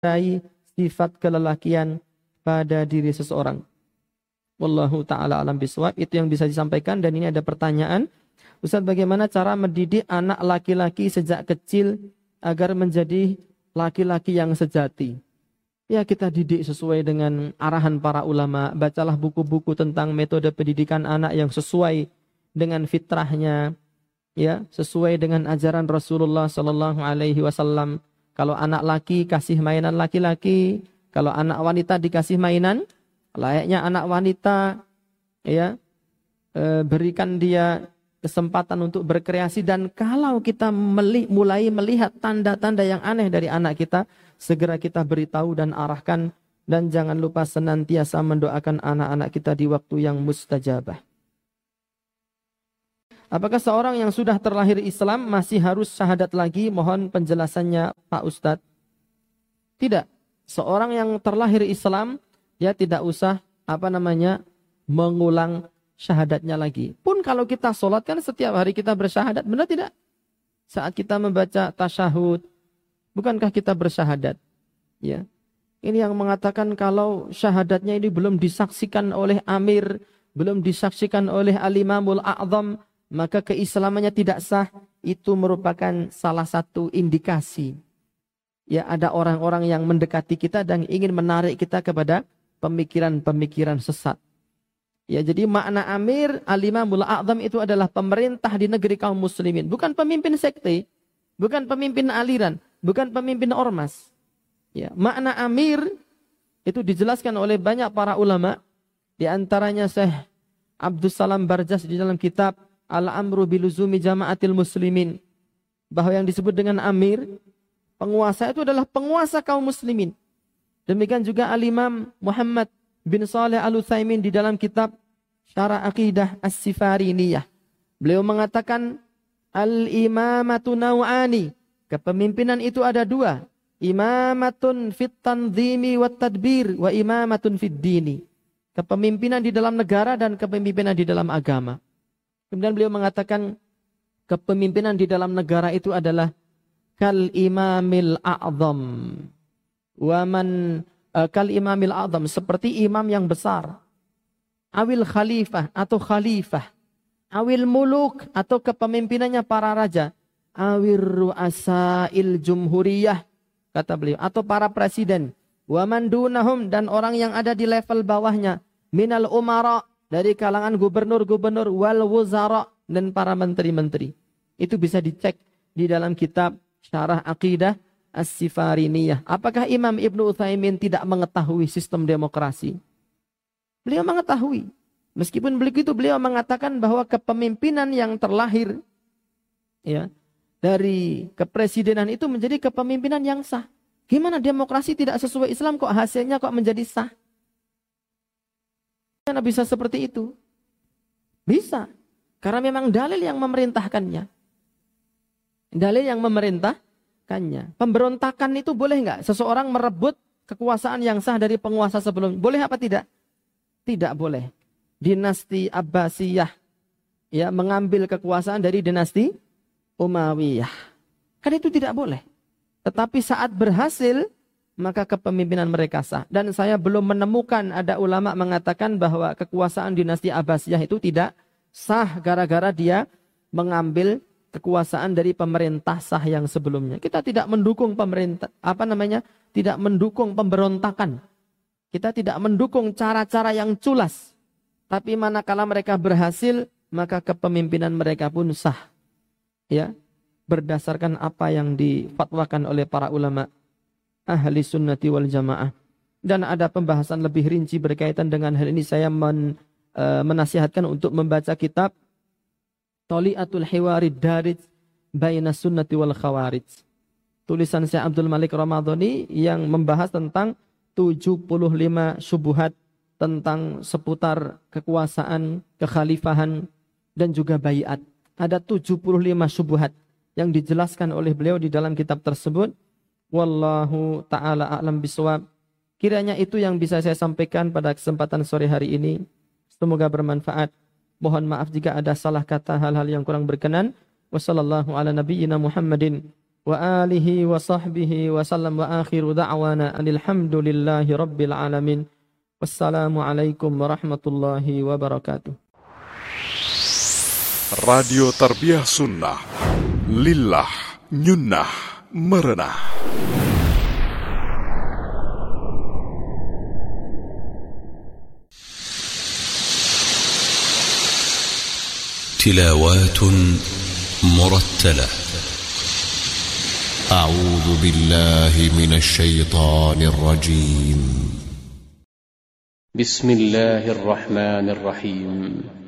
sifat kelelakian pada diri seseorang. Wallahu ta'ala alam biswab. Itu yang bisa disampaikan. Dan ini ada pertanyaan, Ustaz, bagaimana cara mendidik anak laki-laki sejak kecil agar menjadi laki-laki yang sejati? Ya, kita didik sesuai dengan arahan para ulama. Bacalah buku-buku tentang metode pendidikan anak yang sesuai dengan fitrahnya, ya, sesuai dengan ajaran Rasulullah sallallahu alaihi wasallam. Kalau anak laki kasih mainan laki-laki, kalau anak wanita dikasih mainan layaknya anak wanita, ya. Berikan dia kesempatan untuk berkreasi, dan kalau kita mulai melihat tanda-tanda yang aneh dari anak kita, segera kita beritahu dan arahkan, dan jangan lupa senantiasa mendoakan anak-anak kita di waktu yang mustajabah. Apakah seorang yang sudah terlahir Islam masih harus syahadat lagi? Mohon penjelasannya Pak Ustadz. Tidak. Seorang yang terlahir Islam, dia tidak usah mengulang syahadatnya lagi. Pun kalau kita sholat kan setiap hari kita bersyahadat, benar tidak? Saat kita membaca tasyahud, bukankah kita bersyahadat? Ya. Ini yang mengatakan kalau syahadatnya ini belum disaksikan oleh amir, belum disaksikan oleh al-imamul a'zam, maka keislamannya tidak sah. Itu merupakan salah satu indikasi. Ya, ada orang-orang yang mendekati kita dan ingin menarik kita kepada pemikiran-pemikiran sesat. Ya, jadi makna amir al-imamul a'zam itu adalah pemerintah di negeri kaum muslimin, bukan pemimpin sekte, bukan pemimpin aliran, bukan pemimpin ormas. Ya, makna amir itu dijelaskan oleh banyak para ulama, di antaranya Syekh Abdus Salam Barjas di dalam kitab Al-Amru biluzumi jama'atil muslimin, bahwa yang disebut dengan amir, penguasa itu adalah penguasa kaum muslimin. Demikian juga Al-Imam Muhammad bin Saleh Al-Utsaimin di dalam kitab Syarah Aqidah As-Sifariniyah. Beliau mengatakan al-imamatu naw'ani. Kepemimpinan itu ada dua. Imamatun fit tanzimi wat tadbir wa imamatun fid dini. Kepemimpinan di dalam negara dan kepemimpinan di dalam agama. Kemudian beliau mengatakan kepemimpinan di dalam negara itu adalah kal imamil a'zam. Wa man kal imamil a'zam, seperti imam yang besar. Awil khalifah atau khalifah. Awil muluk atau kepemimpinannya para raja. Awir ru'asail jumhuriyah, kata beliau, atau para presiden. Wa man dunahum, dan orang yang ada di level bawahnya. Minal umara, dari kalangan gubernur-gubernur, wal wuzara, dan para menteri-menteri. Itu bisa dicek di dalam kitab Syarah Aqidah As-Sifariniyah. Apakah Imam Ibnu Utsaimin tidak mengetahui sistem demokrasi? Beliau mengetahui. Meskipun begitu beliau mengatakan bahwa kepemimpinan yang terlahir, ya, dari kepresidenan itu menjadi kepemimpinan yang sah. Gimana demokrasi tidak sesuai Islam kok hasilnya kok menjadi sah? Karena bisa seperti itu? Bisa. Karena memang dalil yang memerintahkannya. Dalil yang memerintahkannya. Pemberontakan itu boleh nggak? Seseorang merebut kekuasaan yang sah dari penguasa sebelumnya. Boleh apa tidak? Tidak boleh. Dinasti Abbasiyah, ya, mengambil kekuasaan dari dinasti Umayyah. Kan itu tidak boleh. Tetapi saat berhasil, maka kepemimpinan mereka sah. Dan saya belum menemukan ada ulama mengatakan bahwa kekuasaan dinasti Abbasiyah itu tidak sah gara-gara dia mengambil kekuasaan dari pemerintah sah yang sebelumnya. Kita tidak mendukung pemerintah, tidak mendukung pemberontakan. Kita tidak mendukung cara-cara yang culas. Tapi manakala mereka berhasil, maka kepemimpinan mereka pun sah. Ya, berdasarkan apa yang difatwakan oleh para ulama ahli sunnati wal jamaah. Dan ada pembahasan lebih rinci berkaitan dengan hal ini. Saya menasihatkan untuk membaca kitab Thali'atul Hiwarid Darij Baina Sunnati wal Khawarij. Tulisan Syekh Abdul Malik Ramadhani yang membahas tentang 75 syubhat tentang seputar kekuasaan, kekhalifahan, dan juga baiat. Ada 75 syubhat yang dijelaskan oleh beliau di dalam kitab tersebut. Wallahu ta'ala a'lam bisawab. Kiranya itu yang bisa saya sampaikan pada kesempatan sore hari ini. Semoga bermanfaat. Mohon maaf jika ada salah kata, hal-hal yang kurang berkenan. Wassallallahu ala nabiyyina Muhammadin wa alihi wa sahbihi wa sallam wa akhiru da'wana alhamdulillahi rabbil alamin. Wassalamualaikum warahmatullahi wabarakatuh. Radio Tarbiyah Sunnah, lillah, nyunnah, merenah. تلاوات مرتلة. أعوذ بالله من الشيطان الرجيم. بسم الله الرحمن الرحيم.